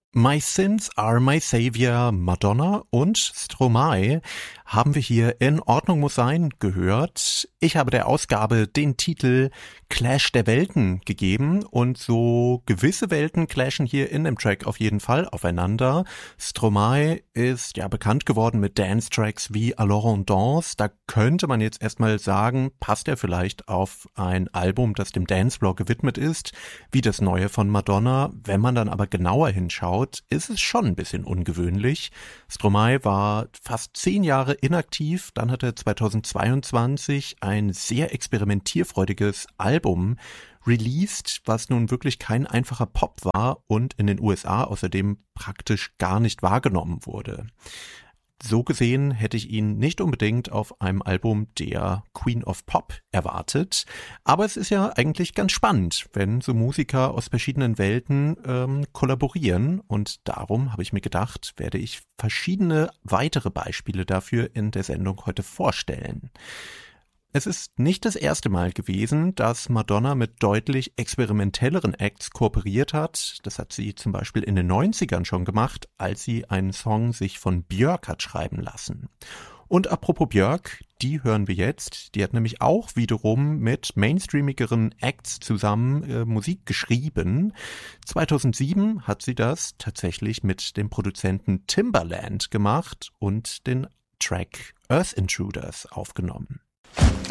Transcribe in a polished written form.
My Sins Are My Savior, Madonna und Stromae haben wir hier in Ordnung muss sein gehört. Ich habe der Ausgabe den Titel Clash der Welten gegeben und so gewisse Welten clashen hier in dem Track auf jeden Fall aufeinander. Stromae ist ja bekannt geworden mit Dance-Tracks wie Alors on danse. Da könnte man jetzt erstmal sagen, passt er vielleicht auf ein Album, das dem Dancefloor gewidmet ist, wie das neue von Madonna. Wenn man dann aber genauer hinschaut, ist es schon ein bisschen ungewöhnlich. Stromae war fast 10 Jahre inaktiv, dann hat er 2022 ein sehr experimentierfreudiges Album released, was nun wirklich kein einfacher Pop war und in den USA außerdem praktisch gar nicht wahrgenommen wurde. So gesehen hätte ich ihn nicht unbedingt auf einem Album der Queen of Pop erwartet, aber es ist ja eigentlich ganz spannend, wenn so Musiker aus verschiedenen Welten kollaborieren und darum habe ich mir gedacht, werde ich verschiedene weitere Beispiele dafür in der Sendung heute vorstellen. Es ist nicht das erste Mal gewesen, dass Madonna mit deutlich experimentelleren Acts kooperiert hat. Das hat sie zum Beispiel in den 90ern schon gemacht, als sie einen Song sich von Björk hat schreiben lassen. Und apropos Björk, die hören wir jetzt. Die hat nämlich auch wiederum mit mainstreamigeren Acts zusammen Musik geschrieben. 2007 hat sie das tatsächlich mit dem Produzenten Timbaland gemacht und den Track Earth Intruders aufgenommen.